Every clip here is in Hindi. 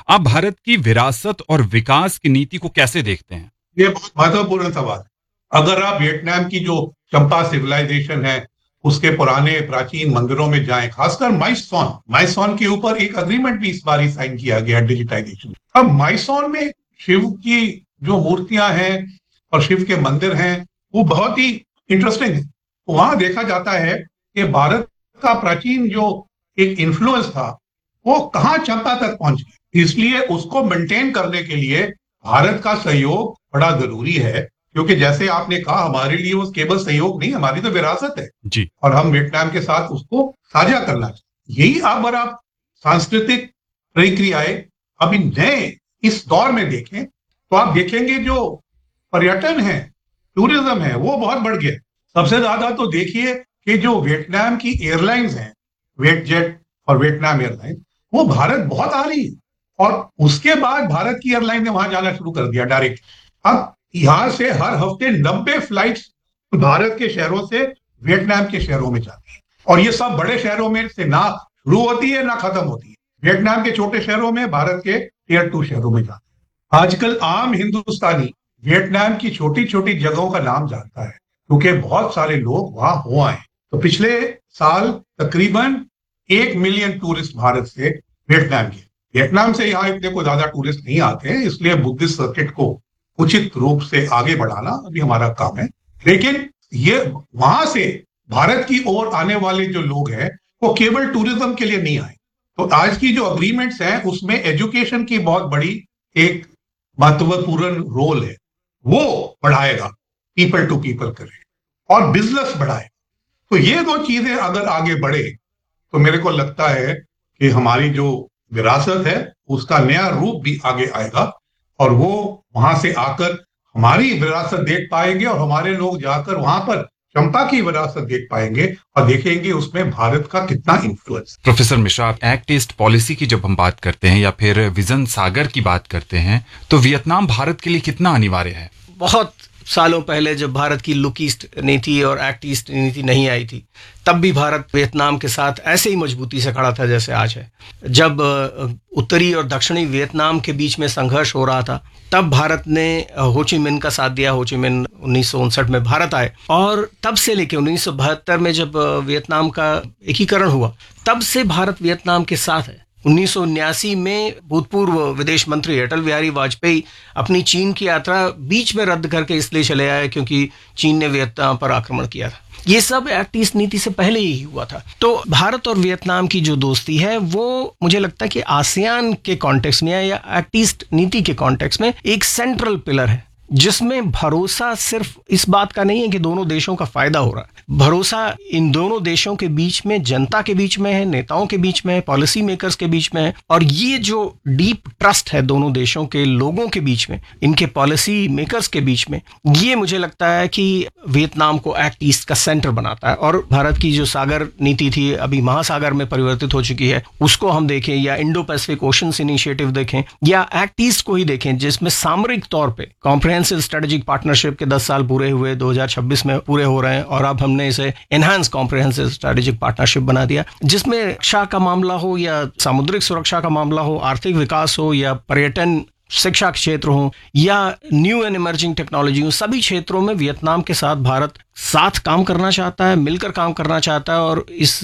आप भारत की विरासत और विकास की नीति को कैसे देखते हैं? ये बहुत महत्वपूर्ण सवाल है। अगर आप वियतनाम की जो चंपा सिविलाइजेशन है उसके पुराने प्राचीन मंदिरों में जाएं, खासकर माइसॉन के ऊपर एक अग्रीमेंट भी इस बार ही साइन किया गया डिजिटाइजेशन। अब माइसॉन में शिव की जो मूर्तियां हैं और शिव के मंदिर हैं वो बहुत ही इंटरेस्टिंग है। वहां देखा जाता है कि भारत का प्राचीन जो एक इन्फ्लुएंस था वो कहाँ चंपा तक पहुंच गया। इसलिए उसको मेंटेन करने के लिए भारत का सहयोग बड़ा जरूरी है, क्योंकि जैसे आपने कहा हमारे लिए वो केवल सहयोग नहीं, हमारी तो विरासत है जी। और हम वियतनाम के साथ उसको साझा करना चाहिए। यही अगर आप सांस्कृतिक प्रक्रियाएं अभी नए इस दौर में देखें तो आप देखेंगे जो पर्यटन है, टूरिज्म है, वो बहुत बढ़ गया। सबसे ज्यादा तो देखिए कि जो वियतनाम की एयरलाइंस हैं, वियतजेट और वियतनाम एयरलाइंस, वो भारत बहुत आ रही है और उसके बाद भारत की एयरलाइन ने वहां जाना शुरू कर दिया डायरेक्ट। अब यहां से हर हफ्ते 90 फ्लाइट्स भारत के शहरों से वियतनाम के शहरों में जाती है और ये सब बड़े शहरों में से ना शुरू होती है ना खत्म होती है। वियतनाम के छोटे शहरों में, भारत के टियर 2 शहरों में जाती है। आजकल आम हिंदुस्तानी वियतनाम की छोटी छोटी जगहों का नाम जानता है क्योंकि बहुत सारे लोग वहां हो आए। तो पिछले साल तकरीबन 1 मिलियन टूरिस्ट भारत से वियतनाम के। वियतनाम से यहाँ इतने को ज्यादा टूरिस्ट नहीं आते हैं, इसलिए बुद्धिस्ट सर्किट को उचित रूप से आगे बढ़ाना अभी हमारा काम है। लेकिन ये वहां से भारत की ओर आने वाले जो लोग हैं वो केवल टूरिज्म के लिए नहीं आए। तो आज की जो अग्रीमेंट्स हैं उसमें एजुकेशन की बहुत बड़ी एक महत्वपूर्ण रोल है, वो बढ़ाएगा, पीपल टू पीपल करे और बिजनेस बढ़ाए। तो ये दो चीजें अगर आगे बढ़े तो मेरे को लगता है कि हमारी जो विरासत है उसका नया रूप भी आगे आएगा और वो वहां से आकर हमारी विरासत देख पाएंगे और हमारे लोग जाकर वहां पर चंपा की विरासत देख पाएंगे और देखेंगे उसमें भारत का कितना influence. Professor Mishra, act east policy की जब हम बात करते हैं या फिर विजन सागर की बात करते हैं तो वियतनाम भारत के लिए कितना अनिवार्य है? बहुत सालों पहले जब भारत की लुक ईस्ट नीति और एक्ट ईस्ट नीति नहीं आई थी तब भी भारत वियतनाम के साथ ऐसे ही मजबूती से खड़ा था जैसे आज है। जब उत्तरी और दक्षिणी वियतनाम के बीच में संघर्ष हो रहा था तब भारत ने हो ची मिन्ह का साथ दिया। हो ची मिन्ह 1959 में भारत आए और तब से लेकर 1972 में जब वियतनाम का एकीकरण हुआ तब से भारत वियतनाम के साथ है। 1979 में भूतपूर्व विदेश मंत्री अटल बिहारी वाजपेयी अपनी चीन की यात्रा बीच में रद्द करके इसलिए चले आए क्योंकि चीन ने वियतनाम पर आक्रमण किया था। ये सब एक्ट ईस्ट नीति से पहले ही हुआ था। तो भारत और वियतनाम की जो दोस्ती है वो मुझे लगता है कि आसियान के कॉन्टेक्स्ट में या एक्ट ईस्ट नीति के कॉन्टेक्स्ट में एक सेंट्रल पिलर है जिसमें भरोसा सिर्फ इस बात का नहीं है कि दोनों देशों का फायदा हो रहा है। भरोसा इन दोनों देशों के बीच में, जनता के बीच में है, नेताओं के बीच में है, पॉलिसी मेकर्स के बीच में है और ये जो डीप ट्रस्ट है दोनों देशों के लोगों के बीच में, इनके पॉलिसी मेकर्स के बीच में, ये मुझे लगता है कि वियतनाम को एक्ट ईस्ट का सेंटर बनाता है। और भारत की जो सागर नीति थी अभी महासागर में परिवर्तित हो चुकी है, उसको हम देखें या इंडो पैसिफिक ओशंस इनिशिएटिव देखें या एक्ट ईस्ट को ही देखें जिसमें सामरिक तौर पर कॉम्प्रिहेंसिव स्ट्रेटेजिक पार्टनरशिप के 10 साल पूरे हुए, 2026 में पूरे हो रहे हैं और अब हमने इसे एनहांस कॉम्प्रिहेंसिव स्ट्रेटेजिक पार्टनरशिप बना दिया जिसमें रक्षा का मामला हो या सामुद्रिक सुरक्षा का मामला हो, आर्थिक विकास हो या पर्यटन, शिक्षा क्षेत्र हो या न्यू एंड इमर्जिंग टेक्नोलॉजी हो, सभी क्षेत्रों में वियतनाम के साथ भारत साथ काम करना चाहता है, मिलकर काम करना चाहता है और इस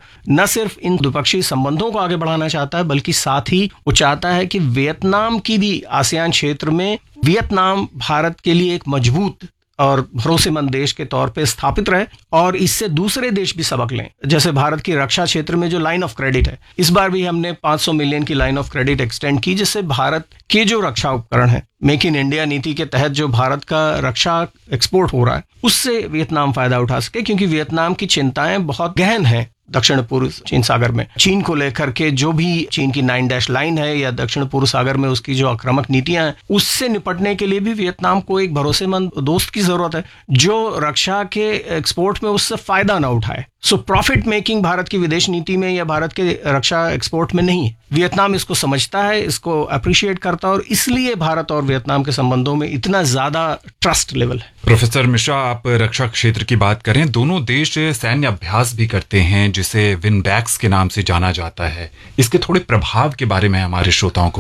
न सिर्फ इन द्विपक्षीय संबंधों को आगे बढ़ाना चाहता है बल्कि साथ ही वो चाहता है कि वियतनाम की भी आसियान क्षेत्र में वियतनाम भारत के लिए एक मजबूत और भरोसेमंद देश के तौर पे स्थापित रहे और इससे दूसरे देश भी सबक लें। जैसे भारत की रक्षा क्षेत्र में जो लाइन ऑफ क्रेडिट है, इस बार भी हमने 500 मिलियन की लाइन ऑफ क्रेडिट एक्सटेंड की जिससे भारत के जो रक्षा उपकरण है, मेक इन इंडिया नीति के तहत जो भारत का रक्षा एक्सपोर्ट हो रहा है उससे वियतनाम फायदा उठा सके क्योंकि वियतनाम की चिंताएं बहुत गहन हैं दक्षिण पूर्व चीन सागर में। चीन को लेकर के जो भी चीन की 9 डैश लाइन है या दक्षिण पूर्व सागर में उसकी जो आक्रामक नीतियां हैं उससे निपटने के लिए भी वियतनाम को एक भरोसेमंद दोस्त की जरूरत है जो रक्षा के एक्सपोर्ट में उससे फायदा ना उठाए। सो प्रॉफिट मेकिंग भारत की विदेश नीति में या भारत के रक्षा एक्सपोर्ट में नहीं है। वियतनाम इसको समझता है, इसको अप्रिशिएट करता है और इसलिए भारत और वियतनाम के संबंधों में इतना ज्यादा ट्रस्ट लेवल है। प्रोफेसर मिश्रा, आप रक्षा क्षेत्र की बात करें, दोनों देश सैन्य अभ्यास भी करते हैं जिसे विनबैक्स के नाम से जाना जाता है। इसके थोड़े प्रभाव के बारे में हमारे श्रोताओं को